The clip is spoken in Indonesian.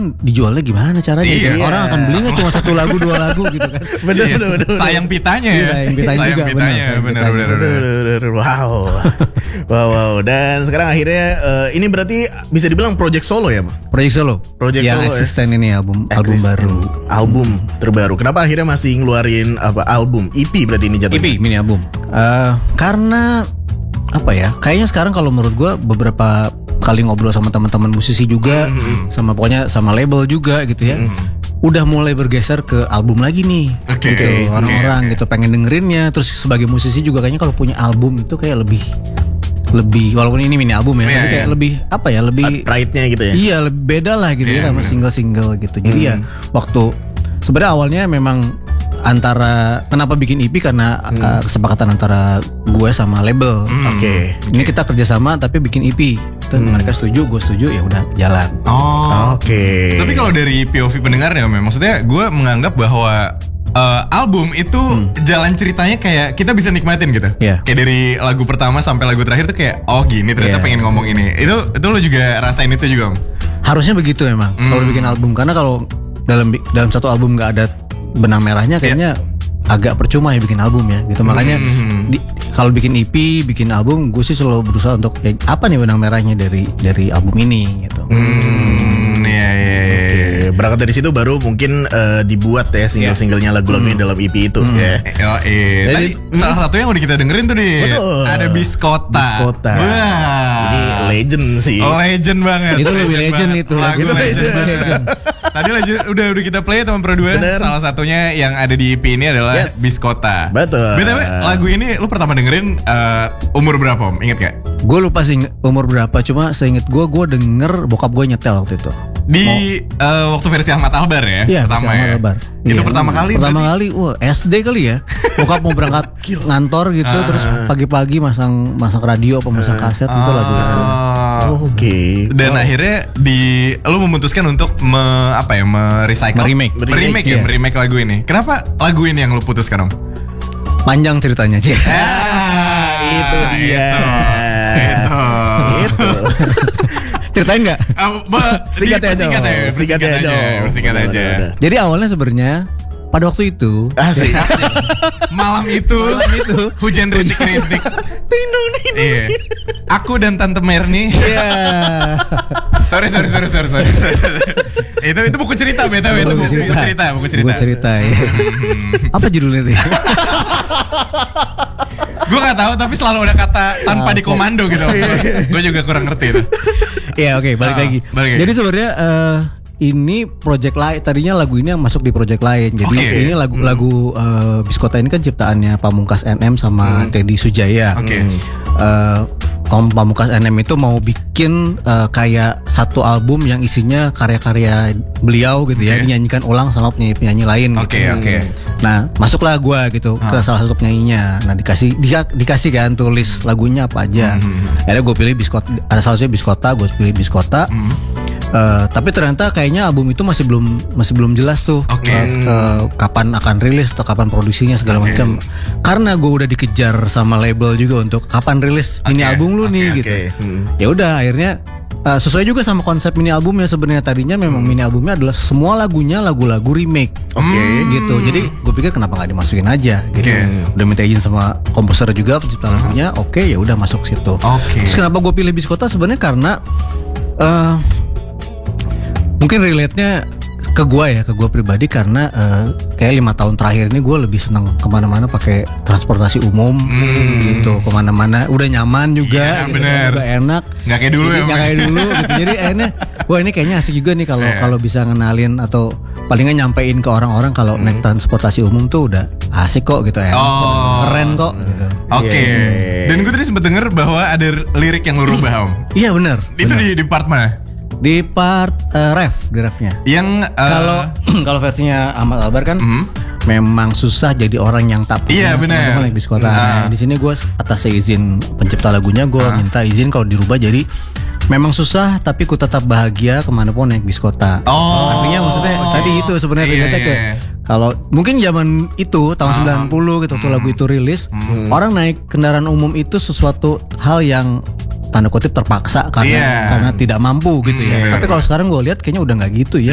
kan dijualnya gimana caranya? Iya. Orang akan beli nggak cuma 1 lagu 2 lagu gitu kan? Bener. Sayang pitanya ya. Sayang pitanya juga, bener. Wow. Dan sekarang akhirnya ini berarti bisa dibilang project solo ya, Bang? Project solo. Yang eksisten ini album baru. Album terbaru. Kenapa akhirnya masih ngeluarin album EP berarti ini jatuhnya? EP mini album. Karena apa ya? Kayaknya sekarang kalau menurut gue beberapa kali ngobrol sama teman-teman musisi juga, sama pokoknya sama label juga gitu ya. Udah mulai bergeser ke album lagi nih, gitu. Orang-orang gitu pengen dengerinnya. Terus sebagai musisi juga kayaknya kalau punya album itu kayak lebih walaupun ini mini album ya, tapi kayak lebih apa ya, lebih pride-nya gitu ya. Iya, lebih beda lah gitu ya sama single-single gitu. Jadi ya waktu sebenarnya awalnya memang antara kenapa bikin EP karena kesepakatan antara gue sama label. Ini kita kerjasama tapi bikin EP. Dan mereka setuju, gue setuju, ya udah jalan. Tapi kalau dari POV pendengar ya, maksudnya gue menganggap bahwa album itu jalan ceritanya kayak kita bisa nikmatin gitu. Kayak dari lagu pertama sampai lagu terakhir tuh kayak gini ternyata pengen ngomong ini. Itu lo juga rasain itu juga, Om? Harusnya begitu emang kalau bikin album, karena kalau dalam satu album nggak ada benang merahnya kayaknya agak percuma ya bikin album ya gitu. Makanya kalau bikin EP, bikin album, gue sih selalu berusaha untuk apa nih benang merahnya dari album ini gitu. Berangkat dari situ baru mungkin dibuat ya single-singlenya lagu-lagunya dalam EP itu. Tadi salah satu yang udah kita dengerin tuh nih. Betul. Ada Biskota. Ini legend sih. Legend banget. Itu lebih legend itu. Lagu legend. Tadi udah kita play teman Pro 2. Salah satunya yang ada di EP ini adalah Biskota. Betul. BTW lagu ini lu pertama dengerin umur berapa, Om? Ingat gak? Gue lupa sih umur berapa, cuma seinget gue denger bokap gue nyetel waktu itu. Di waktu versi Ahmad Albar ya? Iya, pertama versi Ahmad Albar. Itu pertama kali? Pertama kali, SD kali ya. Bokap mau berangkat ngantor gitu, terus pagi-pagi masang radio apa masang kaset itu lagu itu. Dan akhirnya lu memutuskan untuk merecycle, meremake lagu ini. Kenapa lagu ini yang lu putuskan, Om? Panjang ceritanya sih. Itu dia. Itu. Ceritain nggak? Singkat aja. Jadi awalnya sebenarnya pada waktu itu, malam itu hujan rintik-rintik. Aku dan Tante Merni. Sorry. Itu buku cerita, BTW itu buku cerita. Ya. Apa judulnya itu? Gue nggak tahu, tapi selalu ada kata tanpa dikomando gitu. Gue juga kurang ngerti itu. Ya oke, balik lagi. Jadi sebenarnya ini project lain. Tadinya lagu ini yang masuk di project lain. Jadi ini lagu Biskota ini kan ciptaannya Pamungkas NM sama Teddy Sujaya. Om Pamungkas NM itu mau bikin kayak satu album yang isinya karya-karya beliau gitu ya, dinyanyikan ulang sama penyanyi lain gitu. Nah, masuklah gue gitu ke salah satu penyanyinya. Nah, dikasih kan tulis lagunya apa aja. Akhirnya gue pilih Biskota, ada salah satunya Biskota, gue pilih Biskota. Tapi ternyata kayaknya album itu masih belum jelas tuh kapan akan rilis atau kapan produksinya segala macam. Karena gue udah dikejar sama label juga untuk kapan rilis mini album lu nih gitu. Ya udah akhirnya sesuai juga sama konsep mini albumnya. Sebenarnya tadinya memang mini albumnya adalah semua lagunya lagu-lagu remake. Gitu. Jadi gue pikir kenapa nggak dimasukin aja gitu. Udah minta izin sama komposer juga pencipta lagunya. Ya udah masuk situ. Terus kenapa gue pilih Biskota sebenarnya karena mungkin relate-nya ke gue pribadi karena kayak 5 tahun terakhir ini gue lebih senang kemana-mana pakai transportasi umum gitu, kemana-mana udah nyaman juga, gitu, udah enak, nggak kayak dulu gitu. Jadi akhirnya wah ini kayaknya asik juga nih kalau bisa ngenalin atau palingan nyampein ke orang-orang kalau naik transportasi umum tuh udah asik kok gitu ya, keren kok gitu. Dan gue tadi sempet denger bahwa ada lirik yang lu rubah, Om. Iya benar. Itu di part mana? Di part di refnya. Yang kalau versinya Ahmad Albar kan memang susah jadi orang yang tak punya naik Biskota. Nah, di sini gue atas izin pencipta lagunya gue minta izin kalau dirubah jadi memang susah tapi ku tetap bahagia kemanapun naik Biskota. Artinya maksudnya tadi itu sebenarnya kayak kalau mungkin zaman itu tahun 90 gitu tuh lagu itu rilis, orang naik kendaraan umum itu sesuatu hal yang tanda kutip terpaksa karena tidak mampu gitu ya. Tapi kalau sekarang gue lihat kayaknya udah nggak gitu ya.